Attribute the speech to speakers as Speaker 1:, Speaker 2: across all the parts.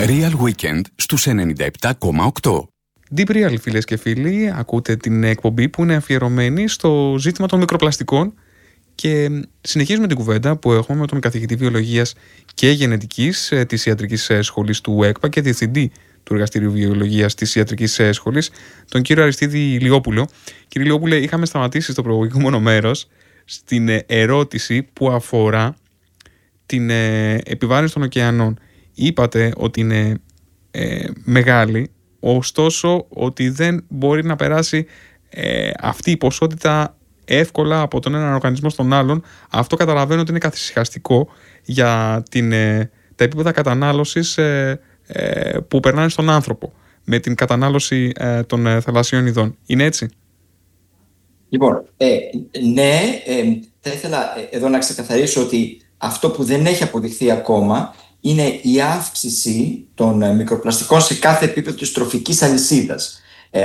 Speaker 1: Real Weekend στους 97,8.
Speaker 2: Deep Real, φίλες και φίλοι, ακούτε την εκπομπή που είναι αφιερωμένη στο ζήτημα των μικροπλαστικών και συνεχίζουμε την κουβέντα που έχουμε με τον καθηγητή βιολογίας και γενετικής της ιατρικής σχολής του ΕΚΠΑ και διευθυντή του Εργαστηρίου Βιολογίας της Ιατρικής Σχολής, τον κύριο Αριστίδη Λιόπουλο. Κύριε Λιόπουλε, είχαμε σταματήσει στο προηγούμενο μέρος στην ερώτηση που αφορά την επιβάρυνση των ωκεανών. Είπατε ότι είναι μεγάλη, ωστόσο ότι δεν μπορεί να περάσει αυτή η ποσότητα εύκολα από τον έναν οργανισμό στον άλλον. Αυτό καταλαβαίνω ότι είναι καθησυχαστικό για τα επίπεδα κατανάλωσης που περνάνε στον άνθρωπο με την κατανάλωση των θαλασσιών ειδών. Είναι έτσι?
Speaker 3: Λοιπόν, ναι, θα ήθελα εδώ να ξεκαθαρίσω ότι αυτό που δεν έχει αποδειχθεί ακόμα είναι η αύξηση των μικροπλαστικών σε κάθε επίπεδο της τροφικής αλυσίδας.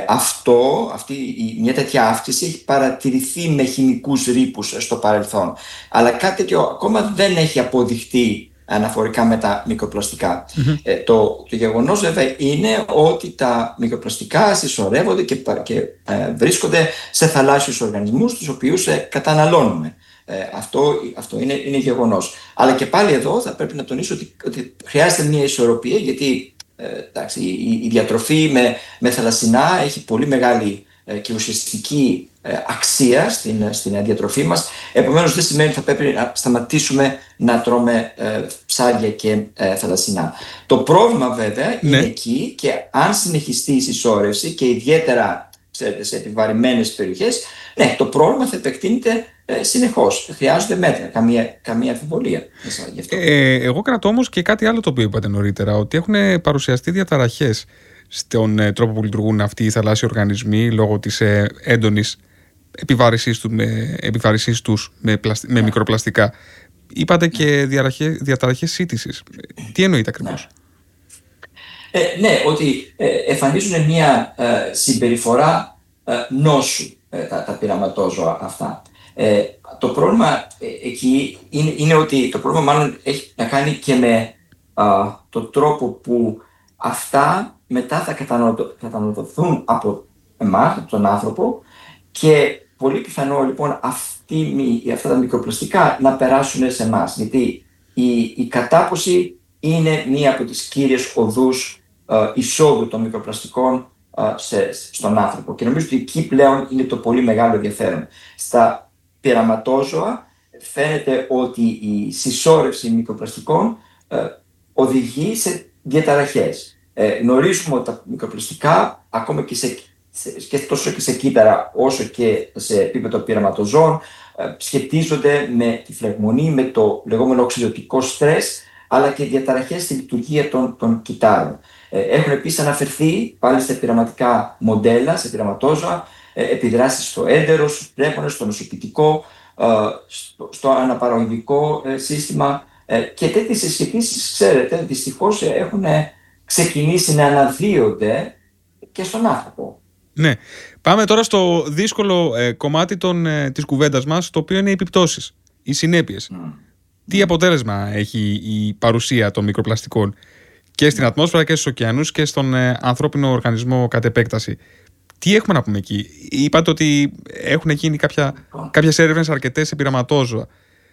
Speaker 3: Μια τέτοια αύξηση έχει παρατηρηθεί με χημικούς ρήπους στο παρελθόν. Αλλά κάτι τέτοιο ακόμα δεν έχει αποδειχθεί αναφορικά με τα μικροπλαστικά. Το γεγονός βέβαια είναι ότι τα μικροπλαστικά συσσωρεύονται και βρίσκονται σε θαλάσσιους οργανισμούς, τους οποίους καταναλώνουμε. Αυτό είναι γεγονός. Αλλά και πάλι εδώ θα πρέπει να τονίσω ότι χρειάζεται μια ισορροπία, γιατί η διατροφή με θαλασσινά έχει πολύ μεγάλη και ουσιαστική αξία στην διατροφή μας. Επομένως δεν σημαίνει ότι θα πρέπει να σταματήσουμε να τρώμε ψάρια και θαλασσινά. Το πρόβλημα βέβαια είναι εκεί, και αν συνεχιστεί η συσσόρευση και ιδιαίτερα σε επιβαρημένες περιοχές, ναι, το πρόβλημα θα επεκτείνεται συνεχώς. Χρειάζονται μέτρα, καμία αμφιβολία γι' αυτό.
Speaker 2: Εγώ κρατώ όμως και κάτι άλλο το οποίο είπατε νωρίτερα, ότι έχουν παρουσιαστεί διαταραχές στον τρόπο που λειτουργούν αυτοί οι θαλάσσιοι οργανισμοί λόγω της έντονης επιβάρυνσής τους με μικροπλαστικά. Είπατε και διαταραχές σύντησης. Τι εννοείται ακριβώς?
Speaker 3: Ναι, ότι εμφανίζουν μια συμπεριφορά νόσου τα πειραματόζωα αυτά. Το πρόβλημα εκεί είναι ότι το πρόβλημα μάλλον έχει να κάνει και με τον τρόπο που αυτά μετά θα καταναλωθούν από εμάς, από τον άνθρωπο, και πολύ πιθανό λοιπόν αυτά τα μικροπλαστικά να περάσουν σε εμάς, γιατί η κατάπωση είναι μία από τις κύριες οδούς εισόδου των μικροπλαστικών στον άνθρωπο, και νομίζω ότι εκεί πλέον είναι το πολύ μεγάλο ενδιαφέρον. Στα πειραματόζωα φαίνεται ότι η συσσόρευση μικροπλαστικών οδηγεί σε διαταραχές. Γνωρίζουμε ότι τα μικροπλαστικά, ακόμα και τόσο και σε κύτταρα όσο και σε επίπεδο πειραματοζώων, σχετίζονται με τη φλεγμονή, με το λεγόμενο οξυδοτικό στρες, αλλά και διαταραχές στη λειτουργία των κυττάρων. Έχουν επίσης αναφερθεί πάλι στα πειραματικά μοντέλα, σε πειραματόζωα, επιδράσεις στο έντερο, στους πνεύμονες, στο νοσοποιητικό, στο αναπαραγωγικό σύστημα, και τέτοιες συσχετήσεις, ξέρετε, δυστυχώς έχουν ξεκινήσει να αναδύονται και στον άνθρωπο.
Speaker 2: Ναι. Πάμε τώρα στο δύσκολο κομμάτι της κουβέντας μας, το οποίο είναι οι επιπτώσεις, οι συνέπειες. Τι αποτέλεσμα έχει η παρουσία των μικροπλαστικών και στην ατμόσφαιρα και στους ωκεανούς και στον ανθρώπινο οργανισμό κατ' επέκταση? Τι έχουμε να πούμε εκεί? Είπατε ότι έχουν γίνει κάποιες έρευνες αρκετές σε πειραματόζωα.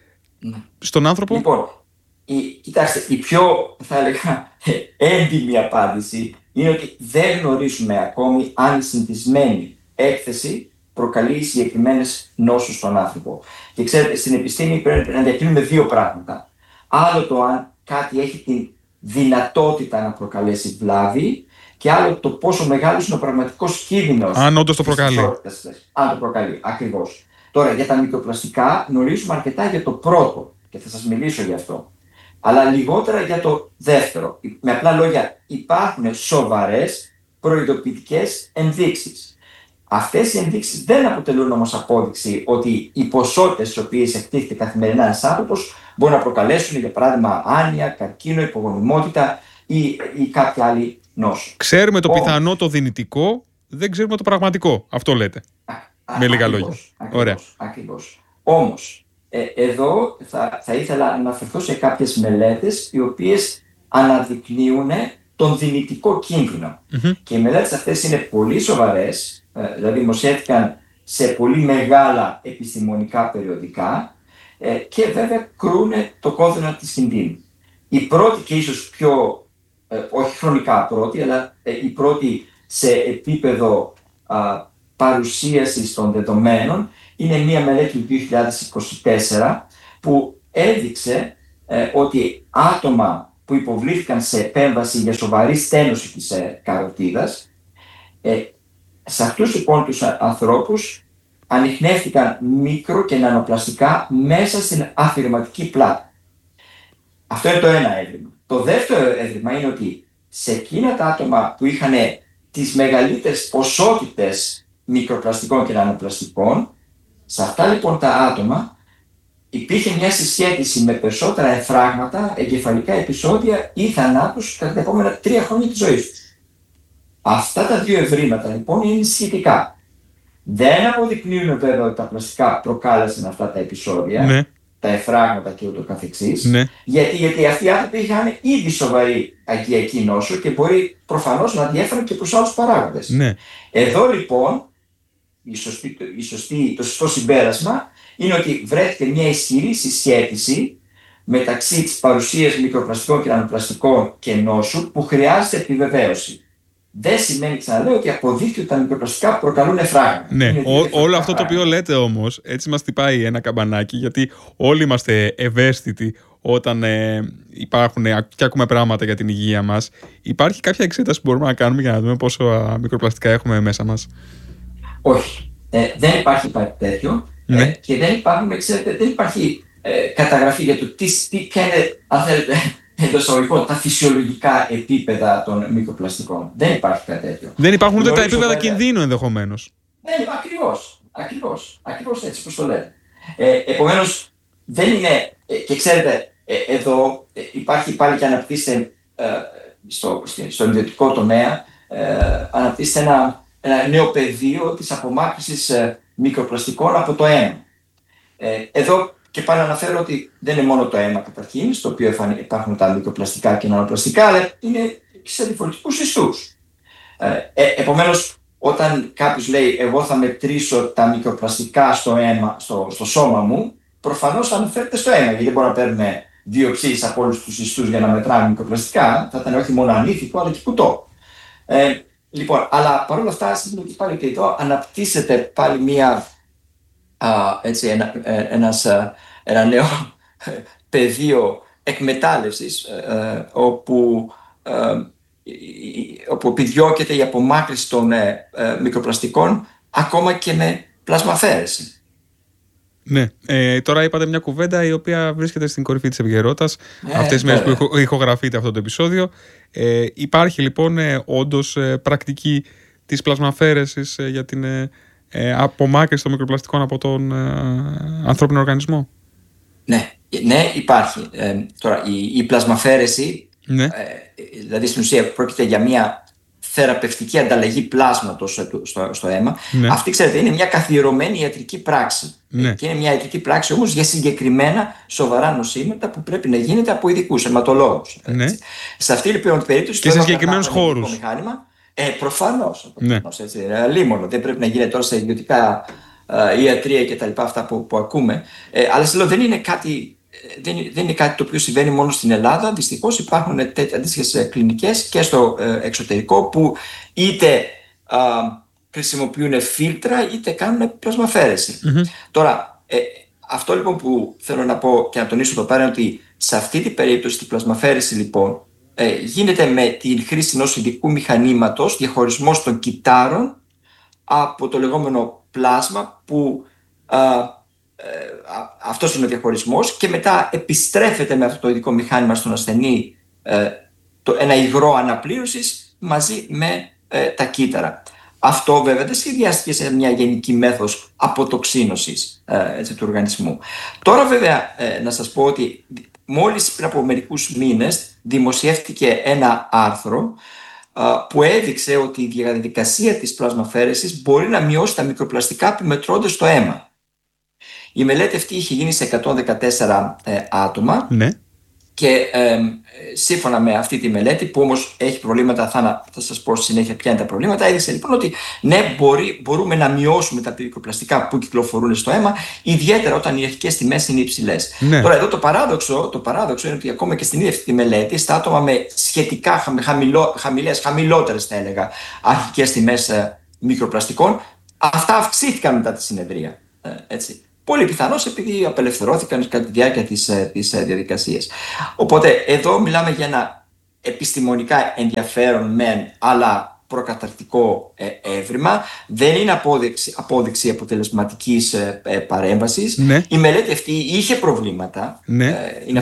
Speaker 2: Στον άνθρωπο?
Speaker 3: Λοιπόν, κοιτάξτε, η πιο, θα έλεγα, έντιμη απάντηση είναι ότι δεν γνωρίζουμε ακόμη αν η συνηθισμένη έκθεση προκαλεί συγκεκριμένες νόσους στον άνθρωπο. Και ξέρετε, στην επιστήμη πρέπει να διακρίνουμε δύο πράγματα. Άλλο το αν κάτι έχει τη δυνατότητα να προκαλέσει βλάβη, και άλλο το πόσο μεγάλος είναι ο πραγματικός κίνδυνος.
Speaker 2: Αν όντως το προκαλεί.
Speaker 3: Αν το προκαλεί, ακριβώς. Τώρα, για τα μικροπλαστικά γνωρίζουμε αρκετά για το πρώτο και θα σας μιλήσω γι' αυτό. Αλλά λιγότερα για το δεύτερο. Με απλά λόγια, υπάρχουν σοβαρές προειδοποιητικές ενδείξεις. Αυτές οι ενδείξεις δεν αποτελούν όμως απόδειξη ότι οι ποσότητες στις οποίες εκτίθεται καθημερινά ένας άνθρωπος μπορούν να προκαλέσουν, για παράδειγμα, άνοια, καρκίνο, υπογονιμότητα ή κάποια άλλη νόσο.
Speaker 2: Ξέρουμε το πιθανό, το δυνητικό, δεν ξέρουμε το πραγματικό. Αυτό λέτε. Με λίγα λόγια.
Speaker 3: Ακριβώς. Όμως, εδώ θα ήθελα να αναφερθώ σε κάποιες μελέτες οι οποίες αναδεικνύουν τον δυνητικό κίνδυνο. Και οι μελέτες αυτές είναι πολύ σοβαρές, δηλαδή δημοσιεύτηκαν σε πολύ μεγάλα επιστημονικά περιοδικά και βέβαια κρούνε το κόδωνα της κινδύνου. Η πρώτη και ίσως πιο, όχι χρονικά πρώτη, αλλά η πρώτη σε επίπεδο παρουσίασης των δεδομένων είναι μία μελέτη του 2024 που έδειξε ότι άτομα που υποβλήθηκαν σε επέμβαση για σοβαρή στένωση της καροτίδας, σε αυτούς λοιπόν τους ανθρώπους ανιχνεύτηκαν μικρο και νανοπλαστικά μέσα στην αφηρηματική πλάτη. Αυτό είναι το ένα έβριμα. Το δεύτερο έβριμα είναι ότι σε εκείνα τα άτομα που είχαν τις μεγαλύτερες ποσότητες μικροπλαστικών και νανοπλαστικών, σε αυτά λοιπόν τα άτομα υπήρχε μια συσχέτιση με περισσότερα εμφράγματα, εγκεφαλικά επεισόδια ή θανάτους κατά τα επόμενα 3 χρόνια της ζωής τους. Αυτά τα δύο ευρήματα λοιπόν είναι σχετικά. Δεν αποδεικνύουν βέβαια ότι τα πλαστικά προκάλεσαν αυτά τα επεισόδια, τα εμφράγματα και ούτω καθεξής, γιατί αυτοί οι άνθρωποι είχαν ήδη σοβαρή αγκιακή νόσο και μπορεί προφανώς να διέφεραν και προς άλλους παράγοντες. Εδώ λοιπόν το σωστό συμπέρασμα είναι ότι βρέθηκε μια ισχυρή συσχέτιση μεταξύ της παρουσίας μικροπλαστικών και νανοπλαστικών και νόσου που χρειάζεται επιβεβαίωση. Δεν σημαίνει, ξαναλέω, ότι αποδείχθηκε ότι τα μικροπλαστικά προκαλούν εφράγματα.
Speaker 2: Ναι, όλο αυτό το οποίο λέτε όμως, έτσι μας τυπάει ένα καμπανάκι, γιατί όλοι είμαστε ευαίσθητοι όταν υπάρχουν και ακούμε πράγματα για την υγεία μας. Υπάρχει κάποια εξέταση που μπορούμε να κάνουμε για να δούμε πόσο μικροπλαστικά έχουμε μέσα μας?
Speaker 3: Όχι. Δεν υπάρχει κάτι τέτοιο. Και δεν υπάρχει καταγραφή για το ποια είναι, αν θέλετε, εντός εισαγωγικών, τα φυσιολογικά επίπεδα των μικροπλαστικών. Δεν υπάρχει κάτι τέτοιο.
Speaker 2: Δεν υπάρχουν ούτε τα επίπεδα κινδύνου ενδεχομένως.
Speaker 3: Ναι, ακριβώς έτσι όπως το λέτε. Επομένως, δεν είναι, και ξέρετε, εδώ υπάρχει πάλι και αναπτύσσεται στον ιδιωτικό τομέα, αναπτύσσεται ένα νέο πεδίο της απομάκρυνσης μικροπλαστικών από το αίμα. Εδώ και πάλι αναφέρω ότι δεν είναι μόνο το αίμα καταρχήν, στο οποίο υπάρχουν τα μικροπλαστικά και νανοπλαστικά, αλλά είναι και σε διαφορετικούς ιστούς. Επομένως, όταν κάποιος λέει εγώ θα μετρήσω τα μικροπλαστικά στο αίμα, στο σώμα μου, προφανώς αναφέρεται στο αίμα, γιατί δεν μπορούμε να παίρνουμε διοξείδες από όλους τους ιστούς για να μετράμε μικροπλαστικά, θα ήταν όχι μόνο ανήθικο, αλλά και κουτό. Λοιπόν, αλλά παρόλα αυτά, σημαίνει ότι πάλι και εδώ αναπτύσσεται πάλι ένα νέο πεδίο εκμετάλλευσης, όπου επιδιώκεται η απομάκρυνση των μικροπλαστικών ακόμα και με πλασμαφέρεση.
Speaker 2: Ναι, τώρα είπατε μια κουβέντα η οποία βρίσκεται στην κορυφή της επικαιρότητας αυτές τις μέρες που ηχογραφείται αυτό το επεισόδιο. Υπάρχει λοιπόν όντως πρακτική της πλασμαφέρεσης για την απομάκρυνση των μικροπλαστικών από τον ανθρώπινο οργανισμό?
Speaker 3: Ναι, υπάρχει. Τώρα η πλασμαφέρεση, δηλαδή στην ουσία πρόκειται για μια θεραπευτική ανταλλαγή πλάσματος στο αίμα. Αυτή, ξέρετε, είναι μια καθιερωμένη ιατρική πράξη. Και είναι μια ιατρική πράξη όμως για συγκεκριμένα σοβαρά νοσήματα που πρέπει να γίνεται από ειδικούς αιματολόγους. Σε αυτή λοιπόν την περίπτωση.
Speaker 2: Και σε συγκεκριμένους χώρους.
Speaker 3: Προφανώς. Λίμωνο. Δεν πρέπει να γίνεται τώρα σε ιδιωτικά ιατρία και τα λοιπά, αυτά που ακούμε. Αλλά σε λέω, δεν είναι κάτι το οποίο συμβαίνει μόνο στην Ελλάδα. Δυστυχώς υπάρχουν αντίστοιχες κλινικές και στο εξωτερικό που είτε χρησιμοποιούν φίλτρα είτε κάνουν πλασμαφέρεση. Τώρα, αυτό λοιπόν που θέλω να πω και να τονίσω εδώ πέρα είναι ότι σε αυτή την περίπτωση την πλασμαφέρεση λοιπόν γίνεται με την χρήση ενός ειδικού μηχανήματος, διαχωρισμός των κυττάρων από το λεγόμενο πλάσμα που αυτός είναι ο διαχωρισμός, και μετά επιστρέφεται με αυτό το ειδικό μηχάνημα στον ασθενή ένα υγρό αναπλήρωσης μαζί με τα κύτταρα. Αυτό βέβαια δεν σχεδιάστηκε σε μια γενική μέθοδος αποτοξίνωσης του οργανισμού. Τώρα βέβαια να σας πω ότι μόλις πριν από μερικούς μήνες δημοσιεύτηκε ένα άρθρο που έδειξε ότι η διαδικασία της πλασμαφέρεσης μπορεί να μειώσει τα μικροπλαστικά που μετρώνται στο αίμα. Η μελέτη αυτή είχε γίνει σε 114 άτομα. Και σύμφωνα με αυτή τη μελέτη, που όμως έχει προβλήματα, θα σας πω στη συνέχεια ποια είναι τα προβλήματα, έδειξε λοιπόν ότι ναι, μπορούμε να μειώσουμε τα μικροπλαστικά που κυκλοφορούν στο αίμα, ιδιαίτερα όταν οι αρχικές τιμές είναι υψηλές. Ναι. Τώρα, εδώ το παράδοξο είναι ότι ακόμα και στην ίδια αυτή τη μελέτη, στα άτομα με σχετικά χαμηλότερες θα έλεγα, αρχικές τιμές μικροπλαστικών, αυτά αυξήθηκαν μετά τη συνεδρία. Έτσι. Πολύ πιθανώς επειδή απελευθερώθηκαν κατά τη διάρκεια της διαδικασίας. Οπότε εδώ μιλάμε για ένα επιστημονικά ενδιαφέρον μεν, αλλά προκαταρκτικό έβριμα. Δεν είναι απόδειξη αποτελεσματικής παρέμβασης. Ναι. Η μελέτη αυτή είχε προβλήματα. Ναι. Είναι